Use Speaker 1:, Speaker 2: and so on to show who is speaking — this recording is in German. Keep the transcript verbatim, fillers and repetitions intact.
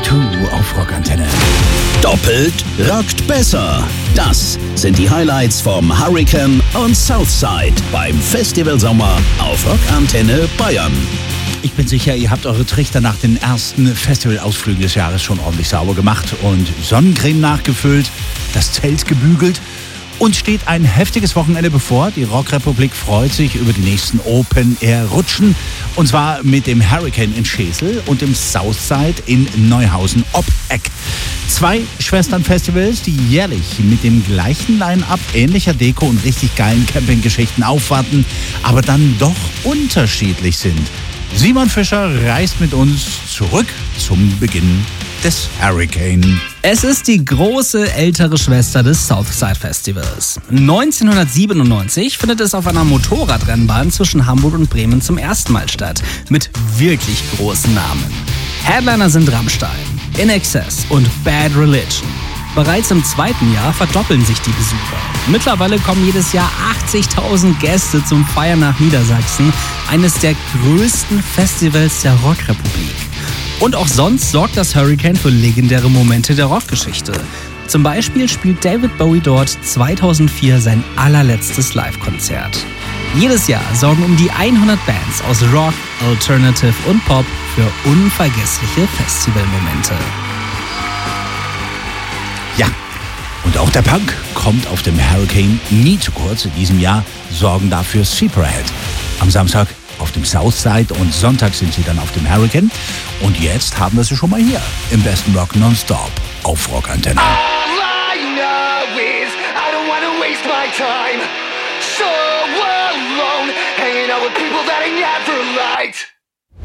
Speaker 1: Tattoo auf Rockantenne.
Speaker 2: Doppelt rockt besser. Das sind die Highlights vom Hurricane und Southside beim Festival Sommer auf Rockantenne Bayern.
Speaker 1: Ich bin sicher, ihr habt eure Trichter nach den ersten Festivalausflügen des Jahres schon ordentlich sauber gemacht und Sonnencreme nachgefüllt, das Zelt gebügelt. Uns steht ein heftiges Wochenende bevor. Die Rockrepublik freut sich über die nächsten Open-Air-Rutschen. Und zwar mit dem Hurricane in Schesel und dem Southside in Neuhausen ob Eck. Zwei Schwestern-Festivals, die jährlich mit dem gleichen Line-Up, ähnlicher Deko und richtig geilen Campinggeschichten aufwarten, aber dann doch unterschiedlich sind. Simon Fischer reist mit uns zurück zum Beginn des Hurricane.
Speaker 3: Es ist die große ältere Schwester des Southside Festivals. neunzehnhundertsiebenundneunzig findet es auf einer Motorradrennbahn zwischen Hamburg und Bremen zum ersten Mal statt. Mit wirklich großen Namen. Headliner sind Rammstein, In Excess und Bad Religion. Bereits im zweiten Jahr verdoppeln sich die Besucher. Mittlerweile kommen jedes Jahr achtzigtausend Gäste zum Feiern nach Niedersachsen, eines der größten Festivals der Rockrepublik. Und auch sonst sorgt das Hurricane für legendäre Momente der Rockgeschichte. Zum Beispiel spielt David Bowie dort zweitausendvier sein allerletztes Live-Konzert. Jedes Jahr sorgen um die hundert Bands aus Rock, Alternative und Pop für unvergessliche Festivalmomente.
Speaker 1: Ja, und auch der Punk kommt auf dem Hurricane nie zu kurz. In diesem Jahr sorgen dafür Zebrahead. Am Samstag auf dem Southside und Sonntag sind sie dann auf dem Hurricane. Und jetzt haben wir sie schon mal hier im besten Rock Nonstop auf Rockantenne.
Speaker 4: All I know is I don't wanna waste my time so alone, hanging out with people that I never liked.